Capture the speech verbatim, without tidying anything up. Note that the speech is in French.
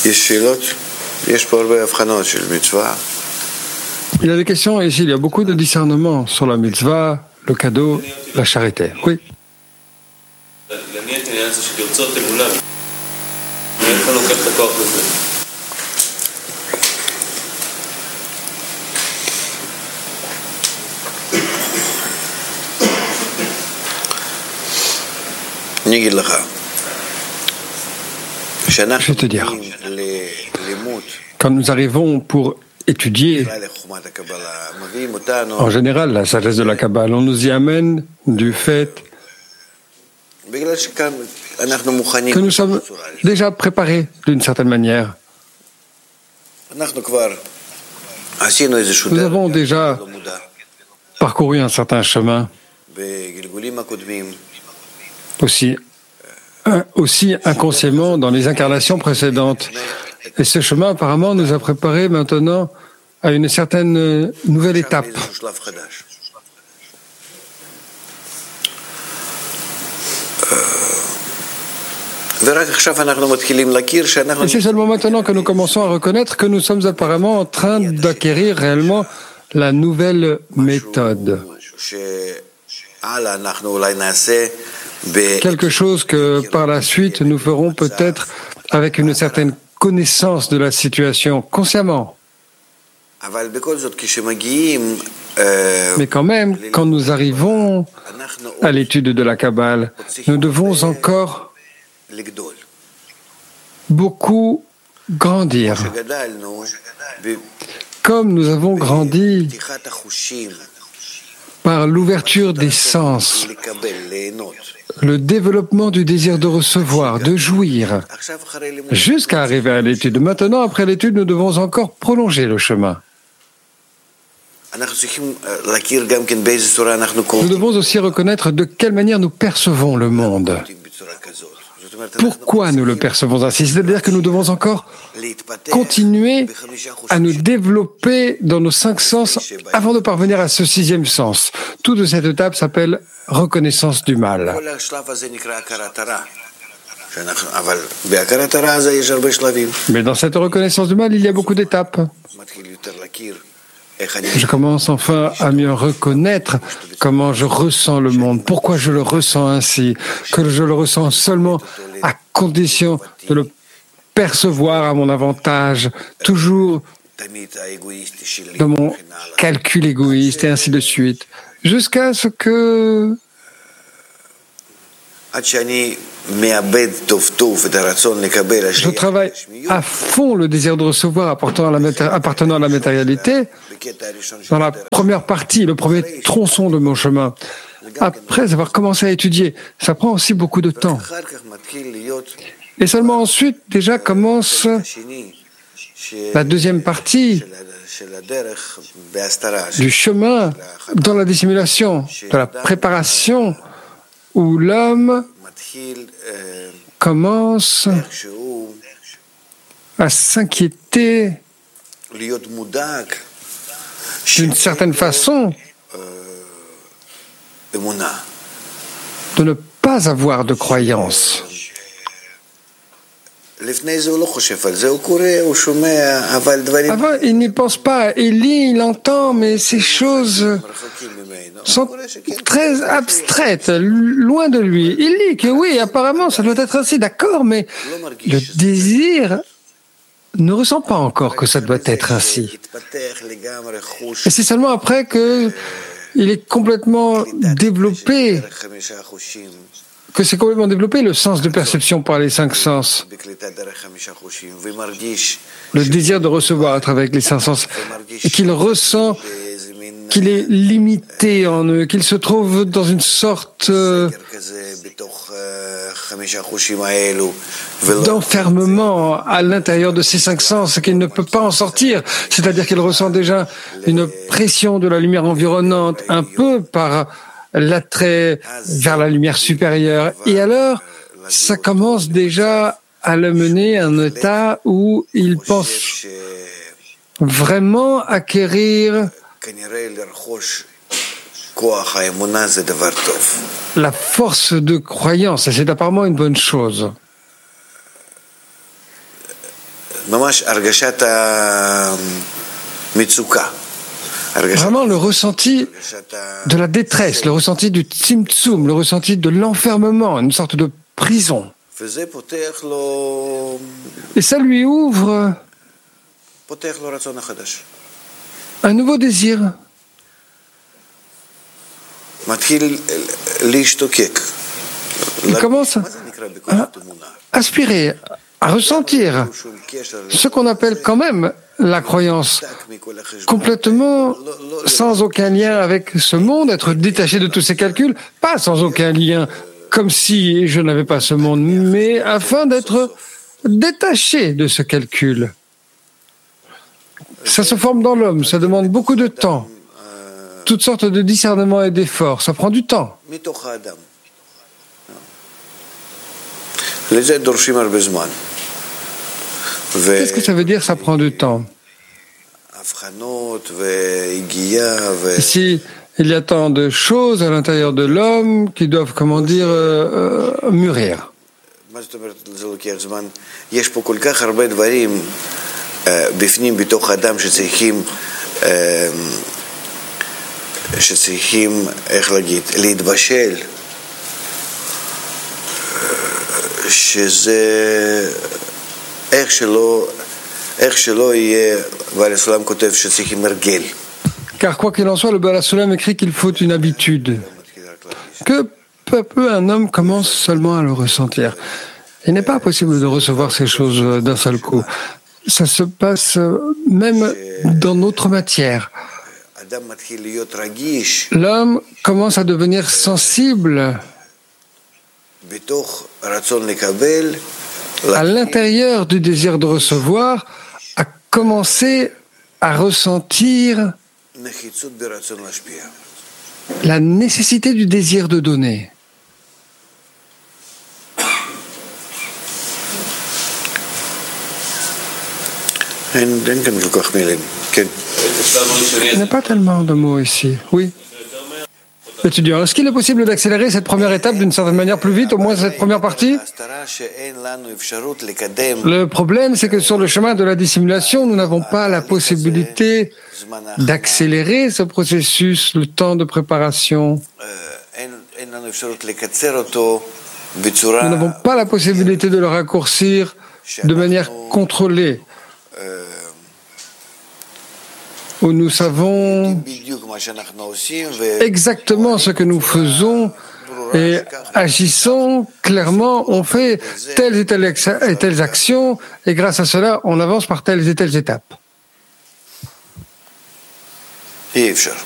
Il y a des questions ici, il y a beaucoup de discernement sur la mitzvah, le cadeau, la charité. Oui. Je vais te dire, quand nous arrivons pour étudier, en général, la sagesse de la Kabbale, on nous y amène du fait que nous sommes déjà préparés d'une certaine manière. Nous avons déjà parcouru un certain chemin, aussi, aussi inconsciemment dans les incarnations précédentes. Et ce chemin, apparemment, nous a préparés maintenant à une certaine nouvelle étape. Et c'est seulement maintenant que nous commençons à reconnaître que nous sommes apparemment en train d'acquérir réellement la nouvelle méthode. Quelque chose que par la suite nous ferons peut-être avec une certaine connaissance de la situation, consciemment. Mais quand même, quand nous arrivons à l'étude de la Kabbale, nous devons encore beaucoup grandir. Comme nous avons grandi par l'ouverture des sens, le développement du désir de recevoir, de jouir, jusqu'à arriver à l'étude. Maintenant, après l'étude, nous devons encore prolonger le chemin. Nous devons aussi reconnaître de quelle manière nous percevons le monde. Pourquoi nous le percevons ainsi? C'est-à-dire que nous devons encore continuer à nous développer dans nos cinq sens avant de parvenir à ce sixième sens. Toute cette étape s'appelle reconnaissance du mal. Mais dans cette reconnaissance du mal, il y a beaucoup d'étapes. Je commence enfin à mieux reconnaître comment je ressens le monde, pourquoi je le ressens ainsi, que je le ressens seulement à condition de le percevoir à mon avantage, toujours dans mon calcul égoïste et ainsi de suite, jusqu'à ce que je travaille à fond le désir de recevoir appartenant à la, maté- appartenant à la matérialité dans la première partie, le premier tronçon de mon chemin. Après avoir commencé à étudier, ça prend aussi beaucoup de temps. Et seulement ensuite, déjà commence la deuxième partie du chemin dans la dissimulation, de la préparation, où l'homme commence à s'inquiéter d'une certaine façon de ne pas avoir de croyance. Avant, il n'y pense pas, il lit, il entend, mais ces choses sont très abstraites, loin de lui. Il lit que oui, apparemment, ça doit être ainsi, d'accord, mais le désir ne ressent pas encore que ça doit être ainsi. Et c'est seulement après que il est complètement développé, que c'est complètement développé le sens de perception par les cinq sens, le désir de recevoir à travers les cinq sens, et qu'il ressent qu'il est limité en eux, qu'il se trouve dans une sorte euh, d'enfermement à l'intérieur de ces cinq sens, qu'il ne peut pas en sortir, c'est-à-dire qu'il ressent déjà une pression de la lumière environnante, un peu par l'attrait vers la lumière supérieure. Et alors, ça commence déjà à le mener à un état où il pense vraiment acquérir la force de croyance, et c'est apparemment une bonne chose. Vraiment le ressenti de la détresse, le ressenti du tzimtzum, le ressenti de l'enfermement, une sorte de prison. Et ça lui ouvre un nouveau désir. Il commence à aspirer, à ressentir ce qu'on appelle quand même la croyance, complètement sans aucun lien avec ce monde, être détaché de tous ces calculs, pas sans aucun lien, comme si je n'avais pas ce monde, mais afin d'être détaché de ce calcul. Ça se forme dans l'homme, ça demande beaucoup de temps, toutes sortes de discernements et d'efforts, ça prend du temps. Qu'est-ce que ça veut dire, ça prend du temps? Ici, il y a tant de choses à l'intérieur de l'homme qui doivent, comment dire, euh, euh, mûrir. Car quoi qu'il en soit, le Baal HaSulam écrit qu'il faut une habitude, que peu à peu un homme commence seulement à le ressentir. Il n'est pas possible de recevoir ces choses d'un seul coup. Ça se passe même dans notre matière. L'homme commence à devenir sensible à l'intérieur du désir de recevoir, à commencer à ressentir la nécessité du désir de donner. Il n'y a pas tellement de mots ici. Oui. Étudiant, est-ce qu'il est possible d'accélérer cette première étape d'une certaine manière plus vite, au moins cette première partie? Le problème, c'est que sur le chemin de la dissimulation, nous n'avons pas la possibilité d'accélérer ce processus, le temps de préparation. Nous n'avons pas la possibilité de le raccourcir de manière contrôlée, où nous savons exactement ce que nous faisons et agissons clairement, on fait telles et telles, et telles actions, et grâce à cela, on avance par telles et telles étapes.